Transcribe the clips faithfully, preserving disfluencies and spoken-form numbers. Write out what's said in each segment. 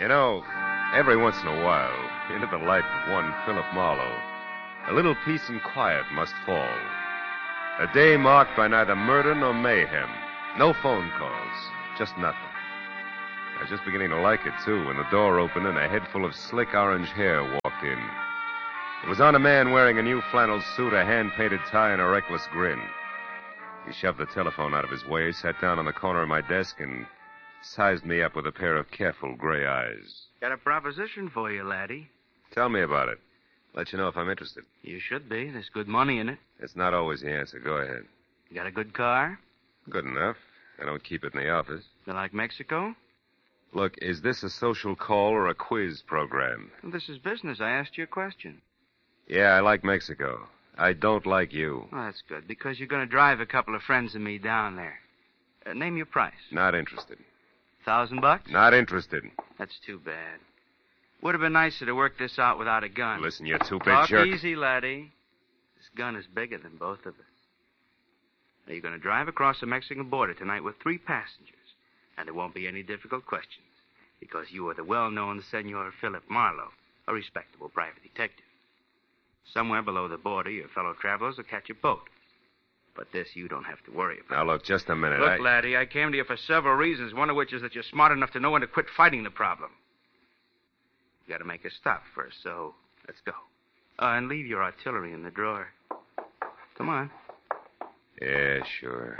You know, every once in a while, into the life of one Philip Marlowe, a little peace and quiet must fall. A day marked by neither murder nor mayhem. No phone calls. Just nothing. I was just beginning to like it, too, when the door opened and a head full of slick orange hair walked in. It was on a man wearing a new flannel suit, a hand-painted tie, and a reckless grin. He shoved the telephone out of his way, sat down on the corner of my desk, and sized me up with a pair of careful gray eyes. Got a proposition for you, laddie. Tell me about it. Let you know if I'm interested. You should be. There's good money in it. It's not always the answer. Go ahead. You got a good car? Good enough. I don't keep it in the office. You like Mexico? Look, is this a social call or a quiz program? Well, this is business. I asked you a question. Yeah, I like Mexico. I don't like you. Well, that's good, because you're going to drive a couple of friends of me down there. Uh, name your price. Not interested. Thousand bucks? Not interested. That's too bad. Would have been nicer to work this out without a gun. Listen, you two-bit Talk jerk. easy, laddie. This gun is bigger than both of us. Now, you're going to drive across the Mexican border tonight with three passengers. And there won't be any difficult questions, because you are the well-known Senor Philip Marlowe, a respectable private detective. Somewhere below the border, your fellow travelers will catch a boat. But this you don't have to worry about. Now, look, just a minute. Look, I... laddie, I came to you for several reasons, one of which is that you're smart enough to know when to quit fighting the problem. You got to make a stop first, so let's go. Uh, and leave your artillery in the drawer. Come on. Yeah, sure.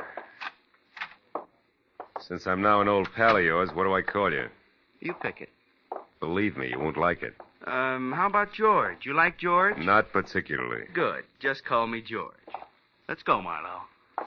Since I'm now an old pal of yours, what do I call you? You pick it. Believe me, you won't like it. Um, how about George? You like George? Not particularly. Good. Just call me George. Let's go, Marlowe.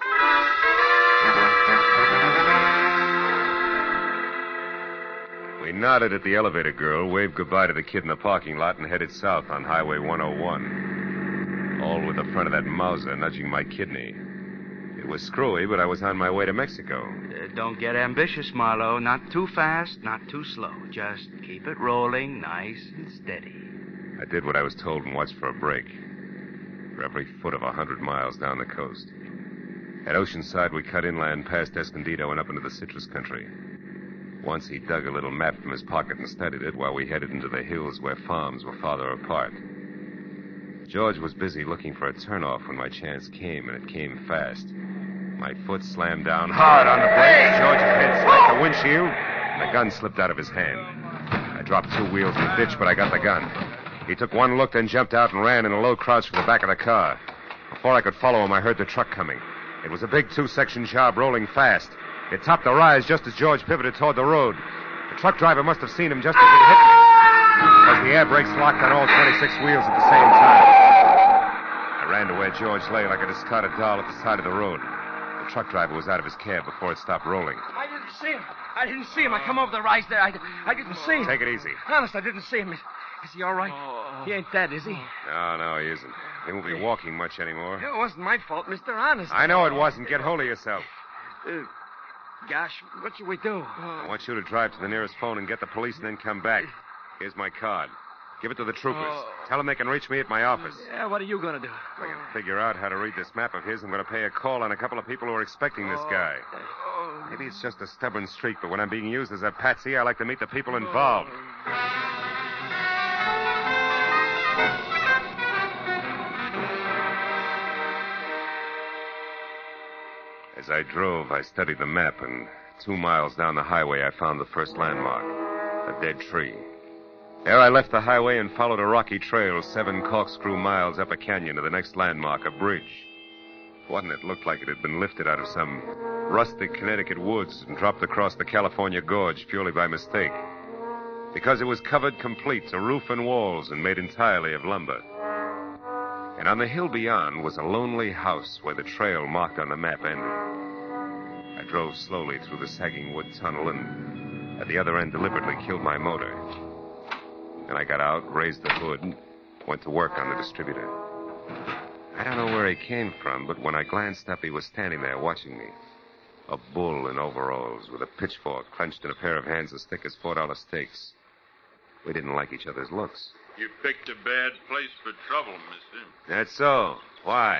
We nodded at the elevator girl, waved goodbye to the kid in the parking lot, and headed south on Highway one oh one. All with the front of that Mauser nudging my kidney. It was screwy, but I was on my way to Mexico. Uh, don't get ambitious, Marlowe. Not too fast, not too slow. Just keep it rolling nice and steady. I did what I was told and watched for a break. For every foot of a hundred miles down the coast. At Oceanside, we cut inland past Escondido and up into the citrus country. Once he dug a little map from his pocket and studied it while we headed into the hills where farms were farther apart. George was busy looking for a turnoff when my chance came, and it came fast. My foot slammed down hard on the brakes. George's head smacked the windshield, and the gun slipped out of his hand. I dropped two wheels in the ditch, but I got the gun. He took one look, then jumped out and ran in a low crouch for the back of the car. Before I could follow him, I heard the truck coming. It was a big two-section job rolling fast. It topped the rise just as George pivoted toward the road. The truck driver must have seen him just as it hit me, because the air brakes locked on all twenty-six wheels at the same time. I ran to where George lay like a discarded doll at the side of the road. The truck driver was out of his cab before it stopped rolling. I didn't see him. I didn't see him. I come over the rise there. I, I didn't see him. Take it easy. Honest, I didn't see him. Is, is he all right? He ain't dead, is he? No, no, he isn't. He won't be walking much anymore. It wasn't my fault, Mister Honest. I know it wasn't. Get hold of yourself. Uh, gosh, what should we do? I want you to drive to the nearest phone and get the police and then come back. Here's my card. Give it to the troopers. Oh. Tell them they can reach me at my office. Yeah, what are you going to do? If I can figure out how to read this map of his, I'm going to pay a call on a couple of people who are expecting this guy. Oh. Maybe it's just a stubborn streak, but when I'm being used as a patsy, I like to meet the people involved. As I drove, I studied the map, and two miles down the highway, I found the first landmark, a dead tree. There I left the highway and followed a rocky trail seven corkscrew miles up a canyon to the next landmark, a bridge. One that looked like it had been lifted out of some rustic Connecticut woods and dropped across the California gorge purely by mistake. Because it was covered complete to roof and walls and made entirely of lumber. And on the hill beyond was a lonely house where the trail marked on the map ended. I drove slowly through the sagging wood tunnel and at the other end deliberately killed my motor. Then I got out, raised the hood, went to work on the distributor. I don't know where he came from, but when I glanced up, he was standing there watching me. A bull in overalls with a pitchfork clenched in a pair of hands as thick as four dollar steaks. We didn't like each other's looks. You picked a bad place for trouble, mister. That's so. Why?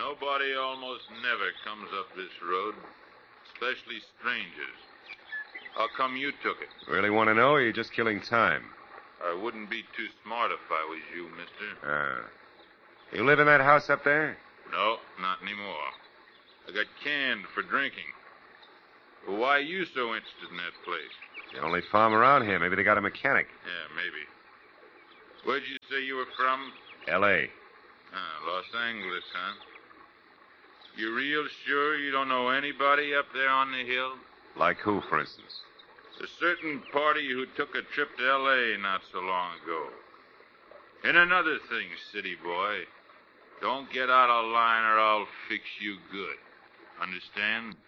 Nobody almost never comes up this road, especially strangers. How come you took it? Really want to know, or are you just killing time? I wouldn't be too smart if I was you, mister. Uh, you live in that house up there? No, not anymore. I got canned for drinking. Well, why are you so interested in that place? The only farm around here. Maybe they got a mechanic. Yeah, maybe. Where'd you say you were from? L A Ah, Los Angeles, huh? You real sure you don't know anybody up there on the hill? Like who, for instance? A certain party who took a trip to L A not so long ago. And another thing, city boy. Don't get out of line or I'll fix you good. Understand?